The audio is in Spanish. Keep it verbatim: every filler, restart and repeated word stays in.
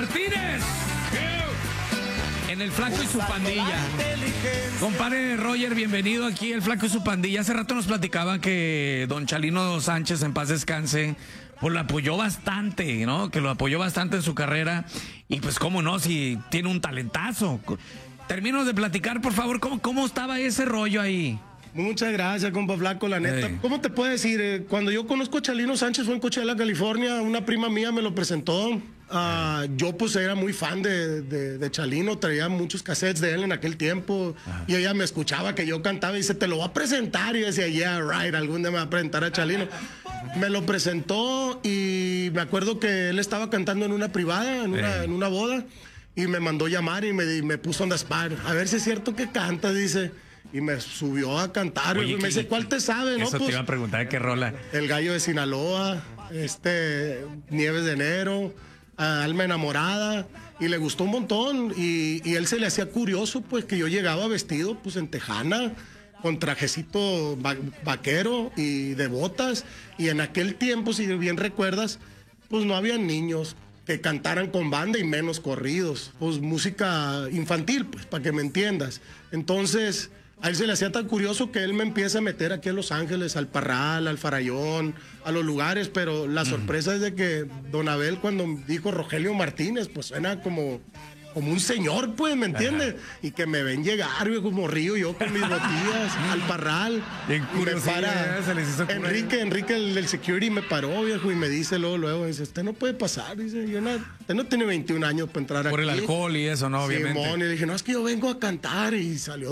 Martínez. En el Flaco y su pandilla. Compadre Roger, bienvenido aquí, el Flaco y su pandilla. Hace rato nos platicaba que don Chalino Sánchez, en paz descanse, pues lo apoyó bastante, ¿no? Que lo apoyó bastante en su carrera. Y pues, cómo no, si tiene un talentazo. Terminos de platicar, por favor, ¿cómo, cómo estaba ese rollo ahí? Muchas gracias, compa Flaco, la neta. Sí. ¿Cómo te puedo decir? Eh, cuando yo conozco a Chalino Sánchez fue en Coachella, California. Una prima mía me lo presentó. Uh, yo pues era muy fan de, de, de Chalino, traía muchos cassettes de él en aquel tiempo. Ajá. Y ella me escuchaba que yo cantaba y dice, te lo voy a presentar. Y yo decía, yeah, right, algún día me va a presentar a Chalino. Me lo presentó y me acuerdo que él estaba cantando en una privada, en una, en una boda. Y me mandó llamar y me, y me puso on the spot. A ver si es cierto que canta, dice. Y me subió a cantar. Oye, y me dice, ¿cuál te sabe? Eso ¿no? te Pues, iba a preguntar, ¿qué rola? El Gallo de Sinaloa, este, Nieves de Enero, Alma Enamorada. Y le gustó un montón. Y, y él se le hacía curioso, pues, que yo llegaba vestido, pues, en tejana, con trajecito va vaquero y de botas. Y en aquel tiempo, si bien recuerdas, pues no había niños que cantaran con banda y menos corridos. Pues música infantil, pues, para que me entiendas. Entonces, a él se le hacía tan curioso que él me empieza a meter aquí a Los Ángeles, al Parral, al Farallón, a los lugares, pero la sorpresa es de que Don Abel, cuando dijo Rogelio Martínez, pues suena como, como un señor, pues, ¿me entiendes? Ajá. Y que me ven llegar, viejo, como río yo con mis botillas al Parral. Y me para se les hizo Enrique, Enrique, el del security, me paró, viejo, y me dice luego, luego, dice, usted no puede pasar, dice, yo no, usted no tiene veintiún años para entrar aquí. Por el alcohol y eso, ¿no? Obviamente. Simón, y le dije, no, es que yo vengo a cantar, y salió